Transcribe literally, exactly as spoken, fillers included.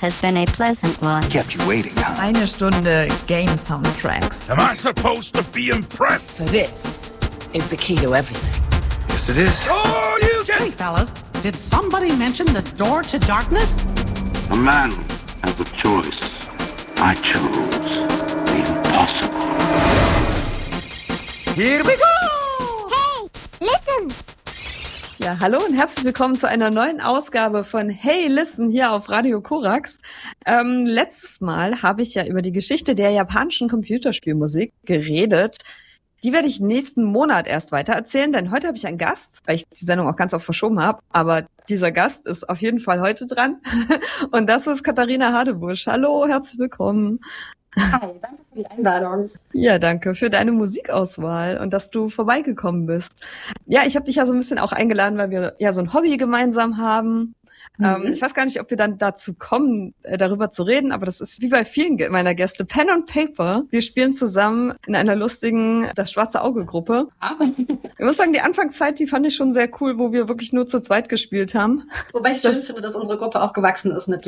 has been a pleasant one. Kept you waiting, huh? Eine Stunde Game Soundtracks. Am I supposed to be impressed? So this is the key to everything. Yes, it is. Oh, you get... Hey, fellas, did somebody mention the door to darkness? A man has a choice. I choose the impossible. Here we go! Hey, listen! Ja, hallo und herzlich willkommen zu einer neuen Ausgabe von Hey, Listen hier auf Radio Korax. Ähm, letztes Mal habe ich ja über die Geschichte der japanischen Computerspielmusik geredet. Die werde ich nächsten Monat erst weitererzählen, denn heute habe ich einen Gast, weil ich die Sendung auch ganz oft verschoben habe. Aber dieser Gast ist auf jeden Fall heute dran. Und das ist Katharina Hadebusch. Hallo, herzlich willkommen. Hi, danke für die Einladung. Ja, danke für deine Musikauswahl und dass du vorbeigekommen bist. Ja, ich habe dich ja so ein bisschen auch eingeladen, weil wir ja so ein Hobby gemeinsam haben. Mhm. Ähm, ich weiß gar nicht, ob wir dann dazu kommen, äh, darüber zu reden, aber das ist wie bei vielen meiner Gäste, Pen and Paper. Wir spielen zusammen in einer lustigen Das Schwarze Auge-Gruppe. Ah. Ich muss sagen, die Anfangszeit, die fand ich schon sehr cool, wo wir wirklich nur zu zweit gespielt haben. Wobei ich schön finde, dass unsere Gruppe auch gewachsen ist mittlerweile.